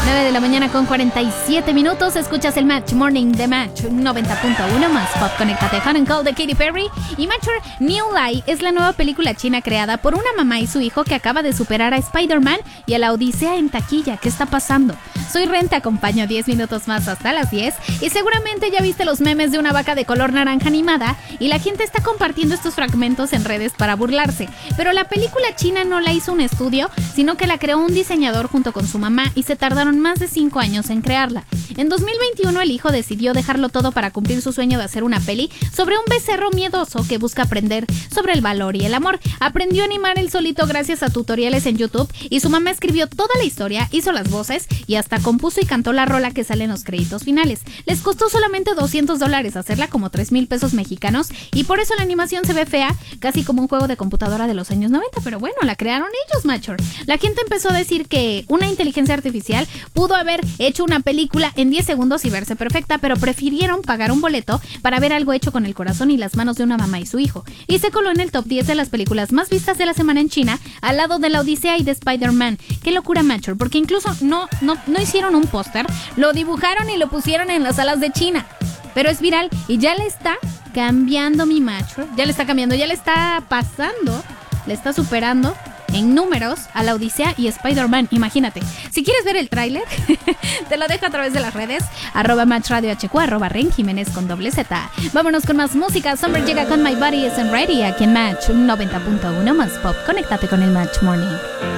9 de la mañana con 47 minutos. Escuchas el Match Morning de Match 90.1 más Pop. Conéctate. Hot and Cold de Katy Perry. Y Matcher New Lie es la nueva película china creada por una mamá y su hijo que acaba de superar a Spider-Man y a la Odisea en taquilla. ¿Qué está pasando? Soy Ren, te acompaño 10 minutos más hasta las 10. Y seguramente ya viste los memes de una vaca de color naranja animada y la gente está compartiendo estos fragmentos en redes para burlarse. Pero la película china no la hizo un estudio, sino que la creó un diseñador junto con su mamá y se tardaron más de 5 años en crearla. En 2021 el hijo decidió dejarlo todo para cumplir su sueño de hacer una peli sobre un becerro miedoso que busca aprender sobre el valor y el amor. Aprendió a animar él solito gracias a tutoriales en YouTube y su mamá escribió toda la historia, hizo las voces y hasta compuso y cantó la rola que sale en los créditos finales. Les costó solamente $200 hacerla, como 3,000 pesos mexicanos, y por eso la animación se ve fea, casi como un juego de computadora de los años 90, pero bueno, la crearon ellos, Matcher. La gente empezó a decir que una inteligencia artificial pudo haber hecho una película en 10 segundos y verse perfecta, pero prefirieron pagar un boleto para ver algo hecho con el corazón y las manos de una mamá y su hijo. Y se coló en el top 10 de las películas más vistas de la semana en China, al lado de la Odisea y de Spider-Man. Qué locura, Matcher, porque incluso no hicieron un póster, lo dibujaron y lo pusieron en las salas de China. Pero es viral y ya le está cambiando mi Matcher, ya le está pasando, le está superando en números a la Odisea y Spider-Man, imagínate. Si quieres ver el tráiler, te lo dejo a través de las redes, @MatchRadioHQ, @RenJiménez con Z. Vámonos con más música. Summer llega con My Body Isn't Ready aquí en Match 90.1 más Pop. Conéctate con el Match Morning.